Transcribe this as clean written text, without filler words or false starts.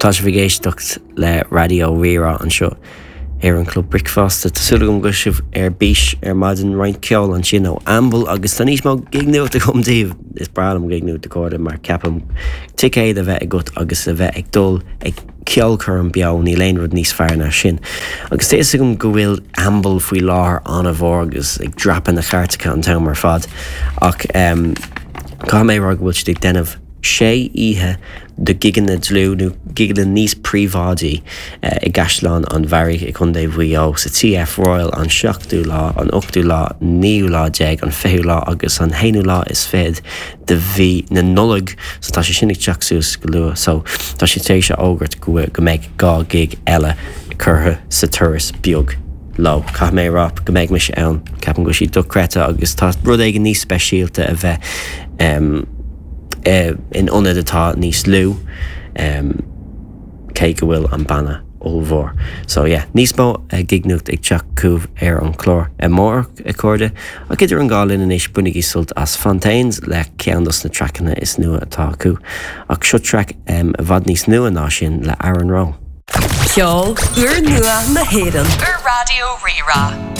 tá sé bhgéisteacht le radio Rira an seo ar an club Brickfast Tásúlagum go sibh bís maidin roiint ceol an sin ó Amble agus tá níos má gigniú a chumdíobh is bralam gigniú a códa mar ceapam ticéad a bheith ag gut agus a bheith ag dul ag ceol chur an beá ní léonrad níos fearna sin. Agus téasagum go bhfuil Amble faoi láthair anna bhór agus ag drapan na chartacha an tam mar fad ach cá mé rag bhfuil si denmh sé ihe de giganna dlú giganna níos príomhádaí I gasláán an bharigh I chundé bhuiá sa TF Royal an 7ú lá, an 8ú lá, 9ú lá déag, an 5ú lá agus an 1ú lá is féad de bhí na nullag so tá sé sinnig teachsús go lua so tá sé tééis se ógurt go méid gá gig eile curtha sa turas beag. Lo, cha mé rap go méid me sé ann ceapan go si docreta agus tá rud éige níos speisialta a bheith in onad atá níos lú cé go bhfuil an banna ó bhór. So yeah, níos mó gignúcht ag teach cúbh ar an chlór mór a cóide a idir an gáilin in éis bunig sult as Fontaines le ceandas na trachanna is nua atá acu ach seo track a bhd níos nua ná sin le Aaron Rowe. Ceol, uair nua na héireann. Ar Radio Rira.